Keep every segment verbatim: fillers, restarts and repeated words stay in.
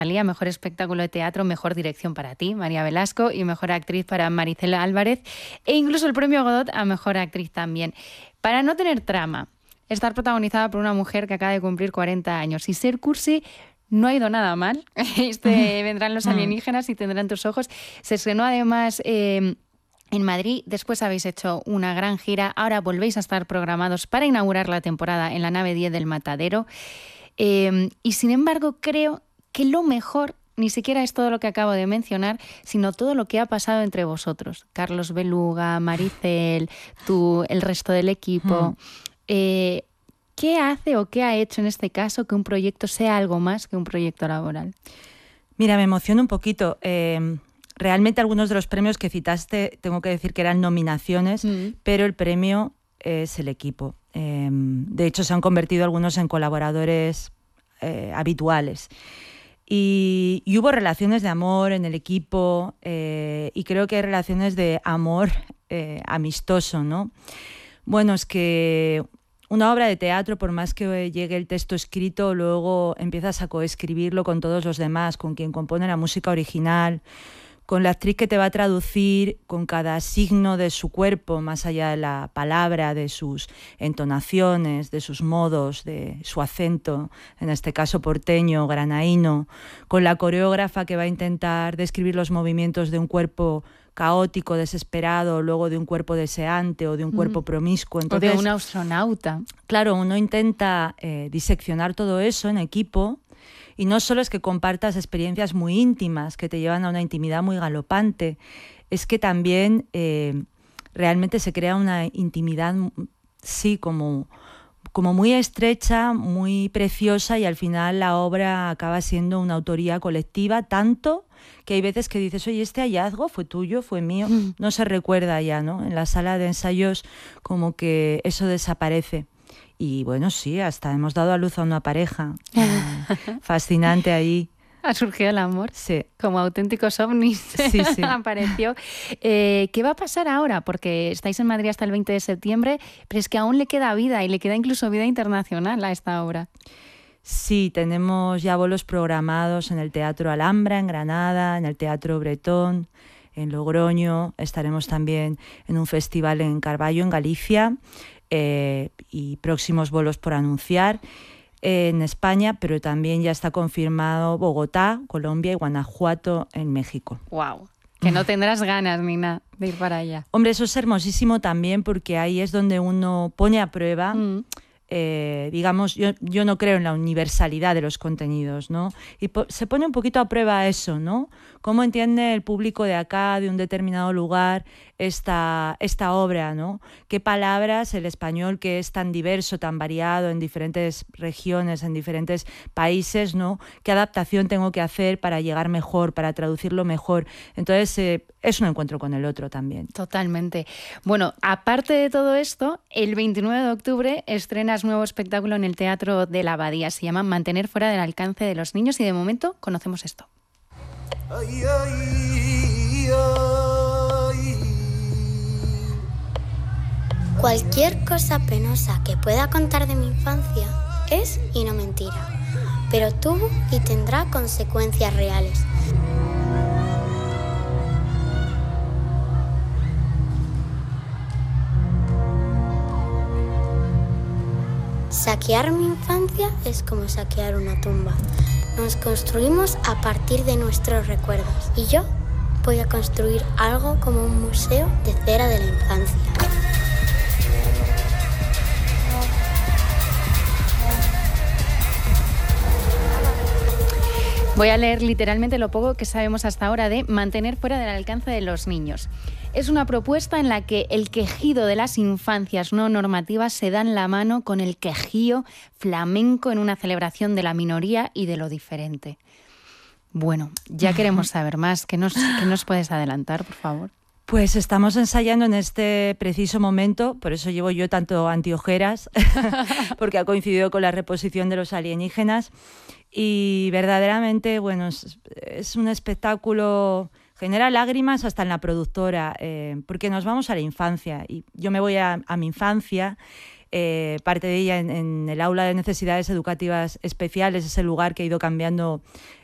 mejor espectáculo de teatro, mejor dirección para ti, María Velasco, y mejor actriz para Maricela Álvarez, e incluso el premio Godot a mejor actriz también. Para no tener trama, estar protagonizada por una mujer que acaba de cumplir cuarenta años y ser cursi, no ha ido nada mal. Este, vendrán los alienígenas y tendrán tus ojos. Se estrenó además eh, en Madrid, después habéis hecho una gran gira, ahora volvéis a estar programados para inaugurar la temporada en la nave diez del Matadero. Eh, y sin embargo, creo que lo mejor ni siquiera es todo lo que acabo de mencionar, sino todo lo que ha pasado entre vosotros. Carlos Beluga, Maricel, tú, el resto del equipo. Mm. Eh, ¿Qué hace o qué ha hecho en este caso que un proyecto sea algo más que un proyecto laboral? Mira, me emociona un poquito. Eh, realmente algunos de los premios que citaste, tengo que decir que eran nominaciones, mm. pero el premio es el equipo. Eh, de hecho, se han convertido algunos en colaboradores eh, habituales. Y, y hubo relaciones de amor en el equipo eh, y creo que hay relaciones de amor eh, amistoso, ¿no? Bueno, es que una obra de teatro, por más que llegue el texto escrito, luego empiezas a coescribirlo con todos los demás, con quien compone la música original, con la actriz que te va a traducir, con cada signo de su cuerpo, más allá de la palabra, de sus entonaciones, de sus modos, de su acento, en este caso porteño, granaíno, con la coreógrafa que va a intentar describir los movimientos de un cuerpo caótico, desesperado, luego de un cuerpo deseante o de un cuerpo mm. promiscuo. Entonces, o de un astronauta. Claro, uno intenta eh, diseccionar todo eso en equipo, y no solo es que compartas experiencias muy íntimas que te llevan a una intimidad muy galopante, es que también eh, realmente se crea una intimidad, sí, como, como muy estrecha, muy preciosa, y al final la obra acaba siendo una autoría colectiva, tanto que hay veces que dices, oye, este hallazgo fue tuyo, fue mío, mm. no se recuerda ya, ¿no? En la sala de ensayos como que eso desaparece. Y bueno, sí, hasta hemos dado a luz a una pareja eh, fascinante ahí. Ha surgido el amor. Sí. Como auténticos ovnis. Sí, sí. Apareció. Eh, ¿Qué va a pasar ahora? Porque estáis en Madrid hasta el veinte de septiembre, pero es que aún le queda vida y le queda incluso vida internacional a esta obra. Sí, tenemos ya bolos programados en el Teatro Alhambra, en Granada, en el Teatro Bretón, en Logroño. Estaremos también en un festival en Carballo, en Galicia. Eh, y próximos bolos por anunciar eh, en España, pero también ya está confirmado Bogotá, Colombia y Guanajuato en México. ¡Wow! Que no tendrás ganas, Nina, de ir para allá. Hombre, eso es hermosísimo también, porque ahí es donde uno pone a prueba, mm. eh, digamos, yo, yo no creo en la universalidad de los contenidos, ¿no? Y po- se pone un poquito a prueba eso, ¿no? ¿Cómo entiende el público de acá, de un determinado lugar, esta, esta obra, ¿no? ¿Qué palabras el español, que es tan diverso, tan variado en diferentes regiones, en diferentes países, ¿no? ¿Qué adaptación tengo que hacer para llegar mejor, para traducirlo mejor? Entonces, eh, es un encuentro con el otro también. Totalmente. Bueno, aparte de todo esto, el veintinueve de octubre estrenas nuevo espectáculo en el Teatro de la Abadía. Se llama Mantener fuera del alcance de los niños y de momento conocemos esto. Ay, ay, ay. Cualquier cosa penosa que pueda contar de mi infancia es y no mentira, pero tuvo y tendrá consecuencias reales. Saquear mi infancia es como saquear una tumba. Nos construimos a partir de nuestros recuerdos. Y yo voy a construir algo como un museo de cera de la infancia. Voy a leer literalmente lo poco que sabemos hasta ahora de Mantener fuera del alcance de los niños. Es una propuesta en la que el quejido de las infancias no normativas se da en la mano con el quejío flamenco en una celebración de la minoría y de lo diferente. Bueno, ya queremos saber más. ¿Qué nos, qué nos puedes adelantar, por favor? Pues estamos ensayando en este preciso momento, por eso llevo yo tanto antiojeras, porque ha coincidido con la reposición de los alienígenas. Y verdaderamente, bueno, es, es un espectáculo, genera lágrimas hasta en la productora, eh, porque nos vamos a la infancia. Y yo me voy a, a mi infancia, eh, parte de ella en, en el aula de necesidades educativas especiales, ese lugar que ha ido cambiando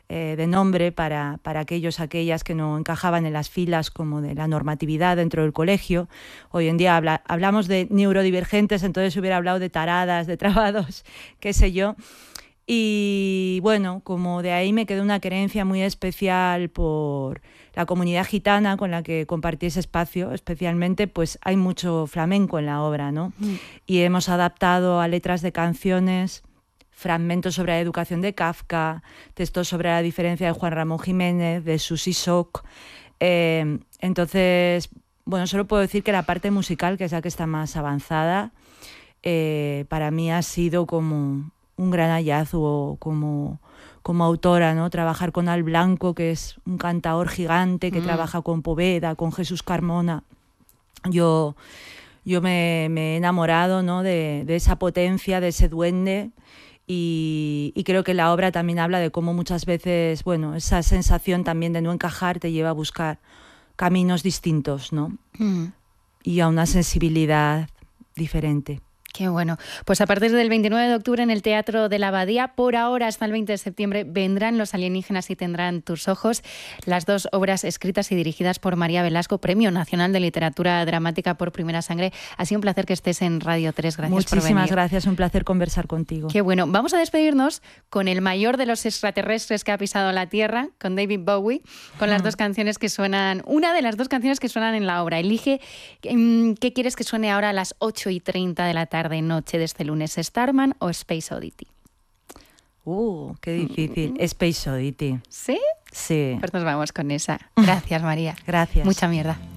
eh, de nombre para, para aquellos, aquellas que no encajaban en las filas como de la normatividad dentro del colegio. Hoy en día habla, hablamos de neurodivergentes, entonces hubiera hablado de taradas, de trabados, qué sé yo. Y bueno, como de ahí me quedó una querencia muy especial por la comunidad gitana con la que compartí ese espacio, especialmente pues hay mucho flamenco en la obra, ¿no? Mm. Y hemos adaptado a letras de canciones fragmentos sobre la educación de Kafka, textos sobre la diferencia de Juan Ramón Jiménez, de Susi Sok. Eh, entonces, bueno, solo puedo decir que la parte musical, que es la que está más avanzada, eh, para mí ha sido como un gran hallazgo como, como autora, ¿no? Trabajar con Al Blanco, que es un cantaor gigante que mm. trabaja con Poveda, con Jesús Carmona. Yo, yo me, me he enamorado, ¿no? de, de esa potencia, de ese duende, y, y creo que la obra también habla de cómo muchas veces, bueno, esa sensación también de no encajar te lleva a buscar caminos distintos, ¿no? Mm. Y a una sensibilidad diferente. Qué bueno. Pues a partir del veintinueve de octubre en el Teatro de la Abadía, por ahora hasta el veinte de septiembre, vendrán Los alienígenas y tendrán tus ojos, las dos obras escritas y dirigidas por María Velasco, Premio Nacional de Literatura Dramática por Primera Sangre. Ha sido un placer que estés en Radio tres. Gracias por venir. Muchísimas gracias, un placer conversar contigo. Qué bueno. Vamos a despedirnos con el mayor de los extraterrestres que ha pisado la Tierra, con David Bowie, con las mm. dos canciones que suenan, una de las dos canciones que suenan en la obra. Elige qué quieres que suene ahora a las ocho y treinta de la tarde. De noche de este lunes, Starman o Space Oddity. Uh, qué difícil. Mm. Space Oddity. ¿Sí? Sí. Pues nos vamos con esa. Gracias, María. Gracias. Mucha mierda.